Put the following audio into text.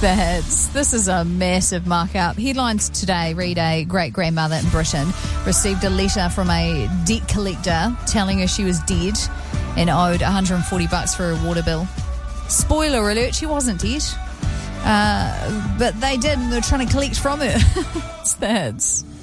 The hits. This is a massive markup. Headlines today read a great-grandmother in Britain received a letter from a debt collector telling her she was dead and owed $140 for her water bill. Spoiler alert, she wasn't dead. But they did, and they were trying to collect from her. It's the hits.